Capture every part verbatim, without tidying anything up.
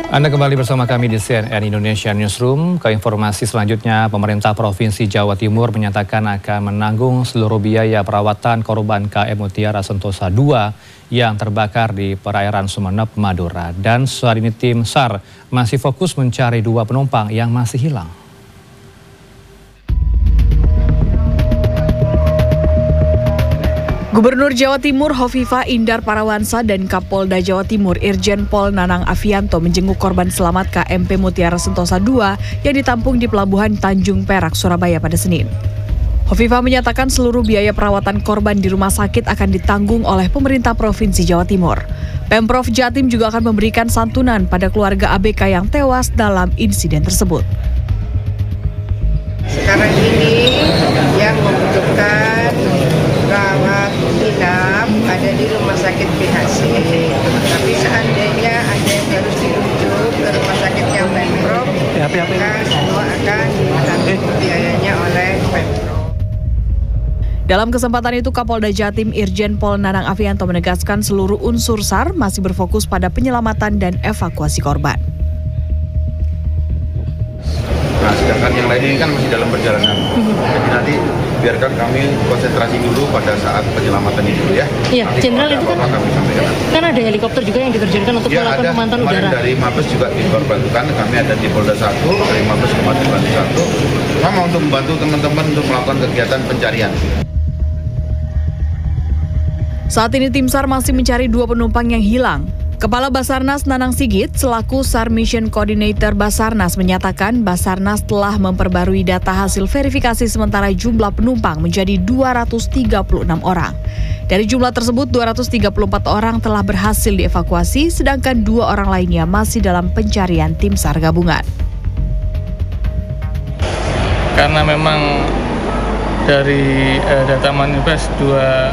Anda kembali bersama kami di C N N Indonesia Newsroom. Ke informasi selanjutnya, pemerintah Provinsi Jawa Timur menyatakan akan menanggung seluruh biaya perawatan korban K M Mutiara Sentosa dua yang terbakar di perairan Sumeneb, Madura. Dan saat ini tim SAR masih fokus mencari dua penumpang yang masih hilang. Gubernur Jawa Timur Hovifah Indar Parawansa dan Kapolda Jawa Timur Irjen Pol Nanang Afianto menjenguk korban selamat K M P Mutiara Sentosa dua yang ditampung di Pelabuhan Tanjung Perak, Surabaya pada Senin. Hovifah menyatakan seluruh biaya perawatan korban di rumah sakit akan ditanggung oleh pemerintah Provinsi Jawa Timur. Pemprov Jatim juga akan memberikan santunan pada keluarga A B K yang tewas dalam insiden tersebut. Sekarang ini yang membutuhkan rawat inap ada di rumah sakit P H C. Tapi seandainya ada yang harus dirujuk ke rumah sakit yang Pemprov, maka semua akan ditanggung biayanya oleh Pemprov. Dalam kesempatan itu, Kapolda Jatim Irjen Pol Nanang Afianto menegaskan seluruh unsur SAR masih berfokus pada penyelamatan dan evakuasi korban. Nah, sedangkan yang lain ini kan masih dalam perjalanan. Jadi nanti biarkan kami konsentrasi dulu pada saat penyelamatan itu ya. Iya, Jenderal itu kan, kami sampaikan. Kan ada helikopter juga yang diterjunkan untuk Ya, melakukan ada. pemantauan Kemarin udara. dari Mabes juga dikorbankan, kami ada di Polda satu, dari Mabes kemarin di satu, sama untuk membantu teman-teman untuk melakukan kegiatan pencarian. Saat ini tim SAR masih mencari dua penumpang yang hilang. Kepala Basarnas Nanang Sigit selaku SAR Mission Coordinator Basarnas menyatakan Basarnas telah memperbarui data hasil verifikasi sementara jumlah penumpang menjadi dua ratus tiga puluh enam orang. Dari jumlah tersebut dua ratus tiga puluh empat orang telah berhasil dievakuasi sedangkan dua orang lainnya masih dalam pencarian tim SAR gabungan. Karena memang dari uh, data manifest dua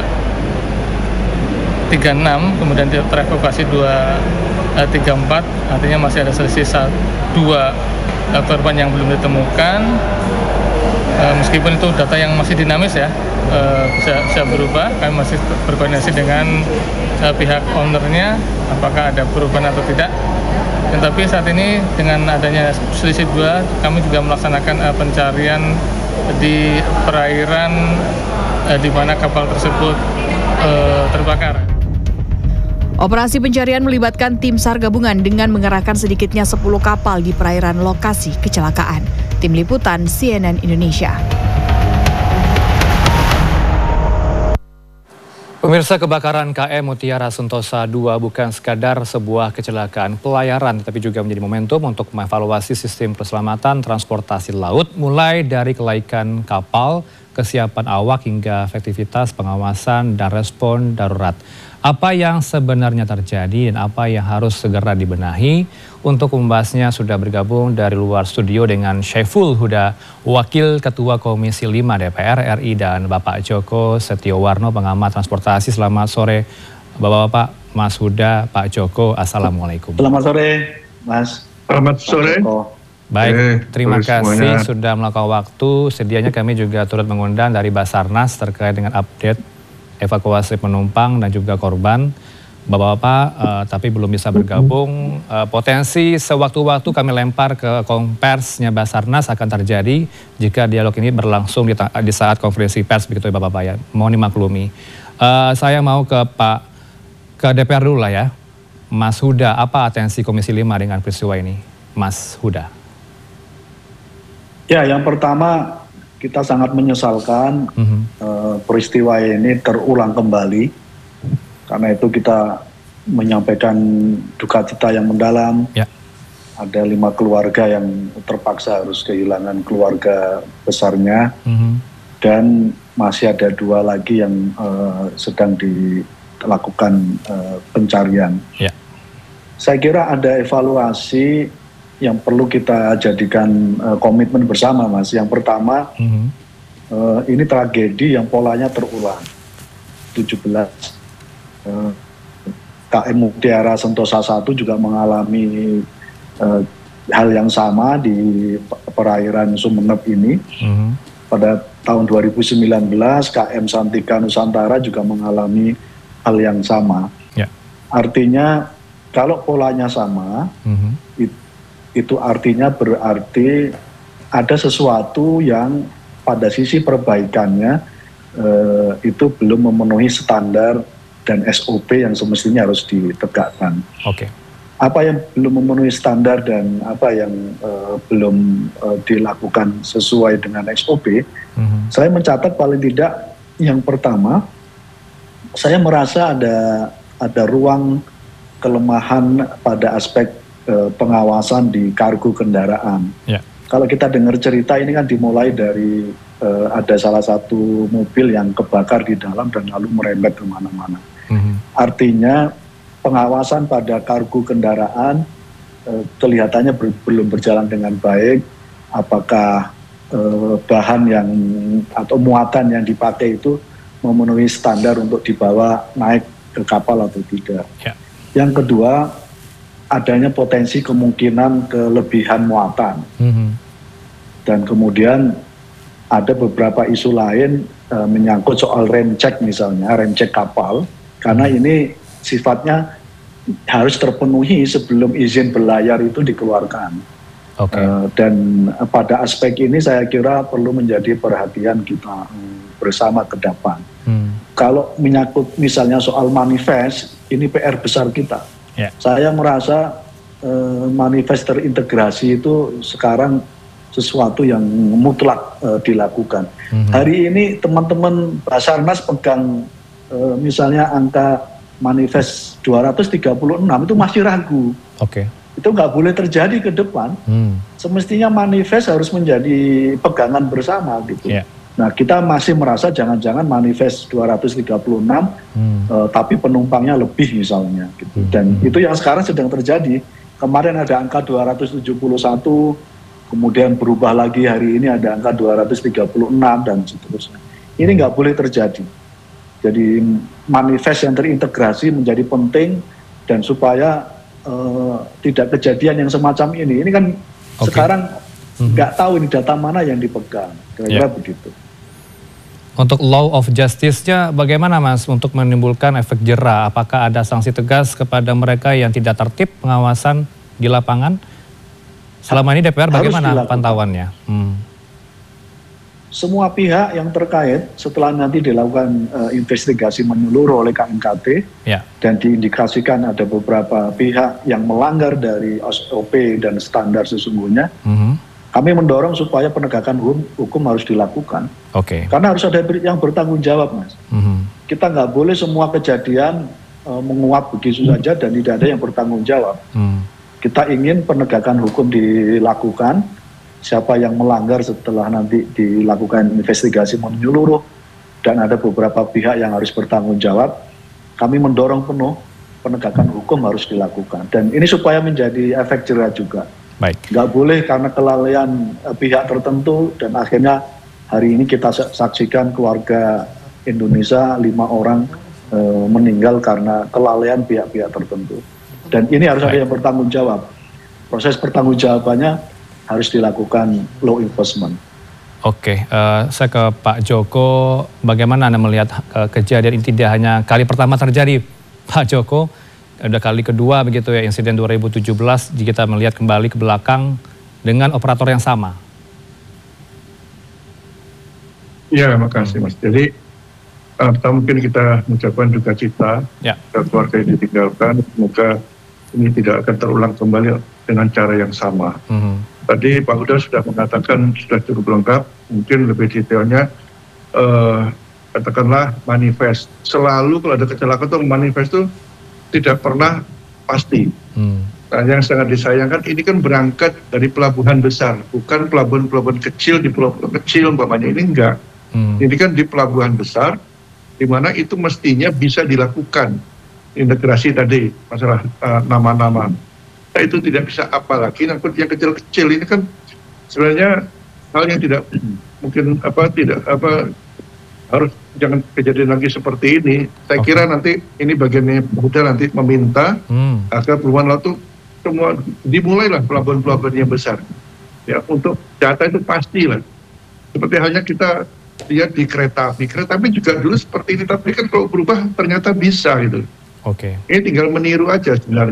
tiga enam, kemudian terevakuasi dua tiga empat, artinya masih ada selisih dua korban yang belum ditemukan. E, meskipun itu data yang masih dinamis ya, e, bisa, bisa berubah, kami masih berkoordinasi dengan e, pihak ownernya, apakah ada perubahan atau tidak. Dan tapi saat ini dengan adanya selisih dua, kami juga melaksanakan e, pencarian di perairan e, di mana kapal tersebut e, terbakar. Operasi pencarian melibatkan tim SAR gabungan dengan mengerahkan sedikitnya sepuluh kapal di perairan lokasi kecelakaan. Tim Liputan C N N Indonesia. Pemirsa, kebakaran K M Mutiara Sentosa dua bukan sekadar sebuah kecelakaan pelayaran, tapi juga menjadi momentum untuk mengevaluasi sistem keselamatan transportasi laut, mulai dari kelaikan kapal, kesiapan awak hingga efektivitas pengawasan dan respon darurat. Apa yang sebenarnya terjadi dan apa yang harus segera dibenahi? Untuk membahasnya sudah bergabung dari luar studio dengan Syaiful Huda, Wakil Ketua Komisi lima D P R R I, dan Bapak Joko Setiowarno, pengamat transportasi. Selamat sore Bapak-Bapak, Mas Huda, Pak Joko, Assalamualaikum. Selamat sore Mas. Selamat sore. Baik, eh, terima kasih semuanya. sudah melakukan waktu. Sedianya kami juga turut mengundang dari Basarnas terkait dengan update evakuasi penumpang dan juga korban. Bapak-bapak, uh, tapi belum bisa bergabung. Uh, potensi sewaktu-waktu kami lempar ke konferensinya Basarnas akan terjadi jika dialog ini berlangsung di, di saat konferensi pers, begitu ya Bapak-bapak ya. Mohon dimaklumi. Uh, saya mau ke Pak, ke D P R dulu lah ya. Mas Huda, apa atensi Komisi lima dengan peristiwa ini? Mas Huda. Ya, yang pertama kita sangat menyesalkan mm-hmm. uh, peristiwa ini terulang kembali. Karena itu kita menyampaikan duka cita yang mendalam. Ya. Ada lima keluarga yang terpaksa harus kehilangan keluarga besarnya. Mm-hmm. Dan masih ada dua lagi yang uh, sedang dilakukan uh, pencarian. Ya. Saya kira ada evaluasi yang perlu kita jadikan uh, komitmen bersama, Mas. Yang pertama, mm-hmm. uh, ini tragedi yang polanya terulang. tujuh belas uh, K M Mutiara Sentosa satu juga mengalami uh, hal yang sama di perairan Sumeneb ini. Mm-hmm. Pada tahun dua ribu sembilan belas, K M Santika Nusantara juga mengalami hal yang sama. Yeah. Artinya K kalau polanya sama, mm-hmm. it, itu artinya berarti ada sesuatu yang pada sisi perbaikannya eh, itu belum memenuhi standar dan S O P yang semestinya harus ditegakkan. Oke. Okay. Apa yang belum memenuhi standar dan apa yang uh, belum uh, dilakukan sesuai dengan S O P, mm-hmm. saya mencatat paling tidak yang pertama, saya merasa ada ada ruang kelemahan pada aspek uh, pengawasan di kargo kendaraan. Yeah. Kalau kita dengar cerita ini kan dimulai dari uh, ada salah satu mobil yang kebakar di dalam dan lalu merembet kemana-mana. Mm-hmm. Artinya pengawasan pada kargo kendaraan eh, kelihatannya ber, belum berjalan dengan baik. Apakah eh, bahan yang atau muatan yang dipakai itu memenuhi standar untuk dibawa naik ke kapal atau tidak. Ya. Yang kedua, adanya potensi kemungkinan kelebihan muatan. Mm-hmm. Dan kemudian ada beberapa isu lain eh, menyangkut soal rem cek misalnya, rem cek kapal. Karena ini sifatnya harus terpenuhi sebelum izin berlayar itu dikeluarkan. Okay. Uh, dan pada aspek ini saya kira perlu menjadi perhatian kita um, bersama ke depan. Hmm. Kalau menyangkut misalnya soal manifest, ini P R besar kita. Yeah. Saya merasa uh, manifest terintegrasi itu sekarang sesuatu yang mutlak uh, dilakukan. Hmm. Hari ini teman-teman Basarnas pegang uh, misalnya angka manifest dua ratus tiga puluh enam itu masih ragu. Oke. Okay. Itu nggak boleh terjadi ke depan. Hmm. Semestinya manifest harus menjadi pegangan bersama gitu. Yeah. Nah kita masih merasa jangan-jangan manifest dua ratus tiga puluh enam hmm. uh, tapi penumpangnya lebih misalnya gitu. Hmm. Dan itu yang sekarang sedang terjadi. Kemarin ada angka dua ratus tujuh puluh satu, kemudian berubah lagi hari ini ada angka dua ratus tiga puluh enam dan seterusnya. Ini nggak boleh terjadi. Jadi manifest yang terintegrasi menjadi penting dan supaya uh, tidak kejadian yang semacam ini. Ini kan okay. sekarang nggak mm-hmm. tahu ini data mana yang dipegang. Kira-kira yeah. begitu. Untuk law of justice-nya bagaimana Mas untuk menimbulkan efek jera? Apakah ada sanksi tegas kepada mereka yang tidak tertib pengawasan di lapangan? Selama ini D P R bagaimana pantauannya? Hmm. Semua pihak yang terkait setelah nanti dilakukan uh, investigasi menyeluruh oleh K N K T ya. Dan diindikasikan ada beberapa pihak yang melanggar dari S O P dan standar sesungguhnya, mm-hmm. kami mendorong supaya penegakan hukum, hukum harus dilakukan. Okay. Karena harus ada yang bertanggung jawab, Mas. Mm-hmm. Kita nggak boleh semua kejadian uh, menguap begitu mm-hmm. saja dan tidak ada yang bertanggung jawab. Mm-hmm. Kita ingin penegakan hukum dilakukan. Siapa yang melanggar setelah nanti dilakukan investigasi menyeluruh dan ada beberapa pihak yang harus bertanggung jawab, kami mendorong penuh penegakan hukum harus dilakukan. Dan ini supaya menjadi efek jera juga. Baik. Nggak boleh karena kelalaian eh, pihak tertentu dan akhirnya hari ini kita saksikan keluarga Indonesia lima orang eh, meninggal karena kelalaian pihak-pihak tertentu. Dan ini harus Baik. Ada yang bertanggung jawab. Proses pertanggungjawabannya harus dilakukan law enforcement. Oke, uh, saya ke Pak Joko. Bagaimana Anda melihat uh, kejadian ini tidak hanya kali pertama terjadi, Pak Joko, udah kali kedua begitu ya insiden dua ribu tujuh belas jika kita melihat kembali ke belakang dengan operator yang sama. Ya, makasih Mas. Jadi uh, mungkin kita mengucapkan duka cita ya. Keluarga yang ditinggalkan. Semoga ini tidak akan terulang kembali dengan cara yang sama. Mm-hmm. Tadi Pak Huda sudah mengatakan sudah cukup lengkap, mungkin lebih detailnya uh, katakanlah manifest. Selalu kalau ada kecelakaan itu manifest itu tidak pernah pasti. Hmm. Nah, yang sangat disayangkan ini kan berangkat dari pelabuhan besar, bukan pelabuhan-pelabuhan kecil di pulau-pulau kecil umpamanya, ini enggak. Hmm. Ini kan di pelabuhan besar, di mana itu mestinya bisa dilakukan integrasi tadi masalah uh, nama-nama. Itu tidak bisa, apalagi yang kecil-kecil ini kan sebenarnya hal yang tidak mungkin apa tidak apa harus jangan kejadian lagi seperti ini. Saya okay. kira nanti ini bagiannya udah nanti meminta hmm. agar perubahan laut itu semua dimulailah pelabuhan-pelabuhan yang besar ya untuk data itu pastilah. Seperti halnya kita lihat di kereta api, kereta api juga dulu seperti ini, tapi kan kalau berubah ternyata bisa gitu. Oke. Okay. Ini tinggal meniru aja sebenarnya.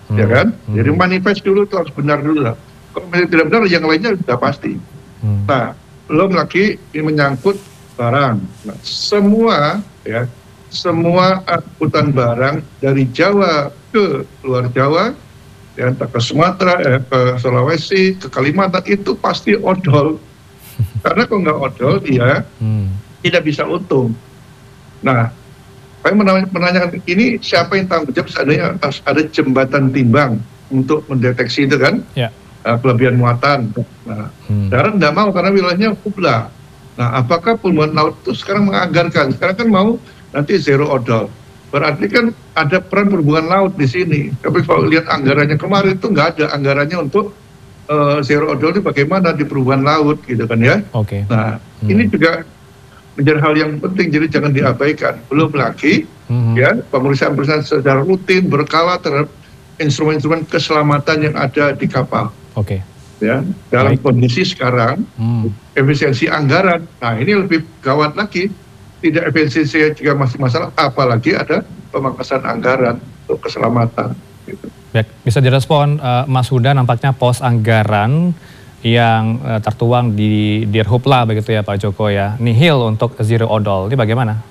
hmm. ya kan? Hmm. Jadi manifest dulu itu harus benar dulu lah. Kalau masih tidak benar, yang lainnya sudah pasti. Hmm. Nah, belum lagi ini menyangkut barang. Nah, semua ya, semua angkutan barang dari Jawa ke luar Jawa, ya, entah ke Sumatera, eh, ke Sulawesi, ke Kalimantan, itu pasti odol. Karena kalau nggak odol, dia hmm. tidak bisa untung. Nah, saya menanyakan ini siapa yang tanggung jawab seandainya harus ada jembatan timbang untuk mendeteksi itu kan, ya. uh, kelebihan muatan. Nah, hmm. darat tidak mau karena wilayahnya kubla. Nah, apakah perubahan laut itu sekarang menganggarkan? Sekarang kan mau nanti zero odol. Berarti kan ada peran perhubungan laut di sini. Tapi kalau lihat anggarannya kemarin itu nggak ada anggarannya untuk uh, zero odol itu bagaimana di perhubungan laut gitu kan ya. Oke. Okay. Nah, hmm. ini juga menjadi hal yang penting, jadi jangan diabaikan. Belum lagi mm-hmm. ya pemeriksaan-pemeriksaan secara rutin berkala terhadap instrumen-instrumen keselamatan yang ada di kapal. Oke. Okay. Ya, dalam Baik. kondisi sekarang mm. efisiensi anggaran. Nah, ini lebih gawat lagi. Tidak efisiensi jika masih masalah, apalagi ada pemangkasan anggaran untuk keselamatan. Gitu. Baik, bisa direspon uh, Mas Huda, nampaknya pos anggaran yang uh, tertuang di Dirhupla begitu ya Pak Joko ya, nihil untuk zero odol, ini bagaimana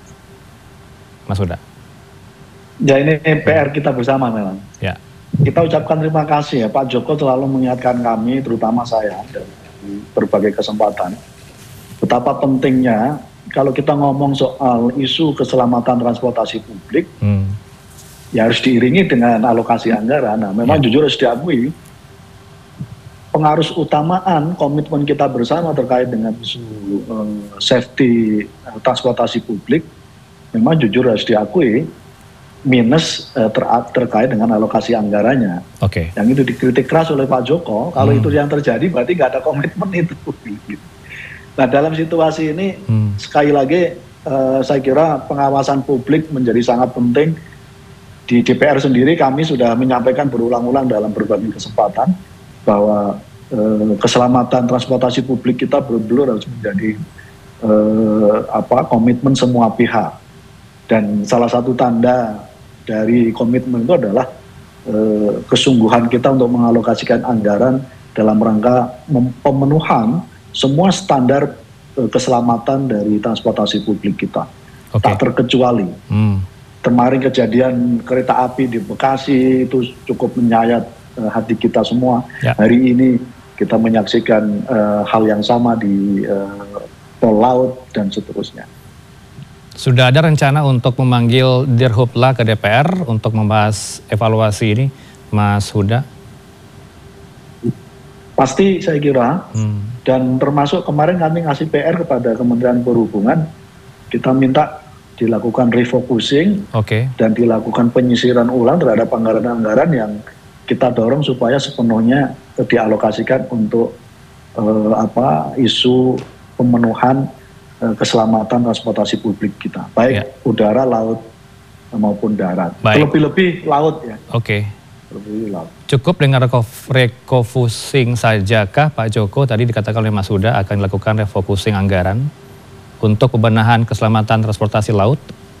Mas Huda? Ya ini P R kita bersama memang. Ya. Kita ucapkan terima kasih ya, Pak Joko selalu mengingatkan kami, terutama saya dari berbagai kesempatan, betapa pentingnya kalau kita ngomong soal isu keselamatan transportasi publik, hmm. ya harus diiringi dengan alokasi anggaran. Nah memang ya. jujur harus diakui, pengaruh utamaan komitmen kita bersama terkait dengan isu uh, safety uh, transportasi publik memang jujur harus diakui minus uh, ter terkait dengan alokasi anggarannya. Oke. Okay. Yang itu dikritik keras oleh Pak Joko. Kalau hmm. itu yang terjadi berarti nggak ada komitmen itu. Nah dalam situasi ini hmm. sekali lagi uh, saya kira pengawasan publik menjadi sangat penting. Di D P R sendiri kami sudah menyampaikan berulang-ulang dalam berbagai kesempatan bahwa eh, keselamatan transportasi publik kita benar-benar harus menjadi eh, apa komitmen semua pihak, dan salah satu tanda dari komitmen itu adalah eh, kesungguhan kita untuk mengalokasikan anggaran dalam rangka pemenuhan semua standar eh, keselamatan dari transportasi publik kita. Okay. Tak terkecuali. Hmm. Kemarin kejadian kereta api di Bekasi itu cukup menyayat hati kita semua. Ya. Hari ini kita menyaksikan uh, hal yang sama di uh, Pol Laut dan seterusnya. Sudah ada rencana untuk memanggil Dirhupla ke D P R untuk membahas evaluasi ini, Mas Huda? Pasti saya kira, hmm. dan termasuk kemarin kami ngasih P R kepada Kementerian Perhubungan, kita minta dilakukan refocusing okay. dan dilakukan penyisiran ulang terhadap anggaran-anggaran yang kita dorong supaya sepenuhnya dialokasikan untuk uh, apa isu pemenuhan uh, keselamatan transportasi publik kita, baik ya. udara, laut maupun darat. Lebih-lebih laut ya. Oke. Okay. Laut. Cukup dengan refocusing sajakah Pak Joko? Tadi dikatakan oleh Mas Huda akan dilakukan refocusing anggaran untuk pembenahan keselamatan transportasi laut?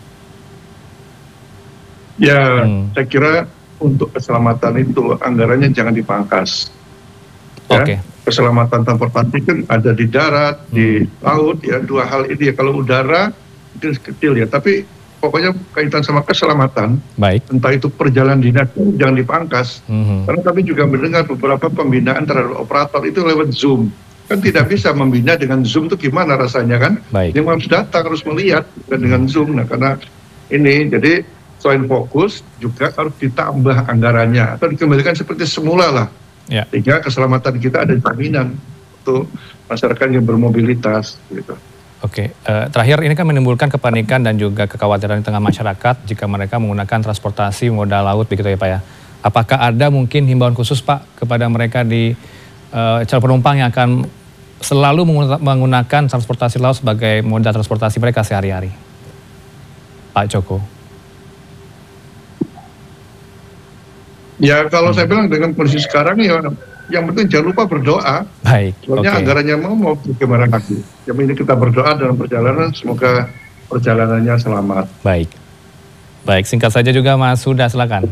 Ya, hmm. saya kira untuk keselamatan itu anggarannya jangan dipangkas. Ya, okay. Keselamatan transportasi kan ada di darat, hmm. di laut, ya dua hal ini ya. Kalau udara mungkin kecil ya, tapi pokoknya kaitan sama keselamatan. Baik. Entah itu perjalanan dinas jangan dipangkas. Hmm. Karena kami juga mendengar beberapa pembinaan terhadap operator itu lewat Zoom. Kan tidak bisa membina dengan Zoom itu gimana rasanya kan? Baik. Yang harus datang harus melihat dengan Zoom. Nah karena ini jadi selain fokus juga harus ditambah anggarannya atau dikembalikan seperti semula lah, ya. Sehingga keselamatan kita ada jaminan untuk masyarakat yang bermobilitas gitu. Oke, uh, terakhir ini kan menimbulkan kepanikan dan juga kekhawatiran di tengah masyarakat jika mereka menggunakan transportasi moda laut begitu ya Pak ya. Apakah ada mungkin himbauan khusus Pak kepada mereka di uh, calon penumpang yang akan selalu menggunakan transportasi laut sebagai moda transportasi mereka sehari-hari? Pak Joko. Ya kalau hmm. saya bilang dengan kondisi sekarang ya yang penting jangan lupa berdoa. Baik. Soalnya okay. anggarannya mau mau bagaimana lagi. Yang ini kita berdoa dalam perjalanan semoga perjalanannya selamat. Baik. Baik, singkat saja juga Mas Huda, silakan.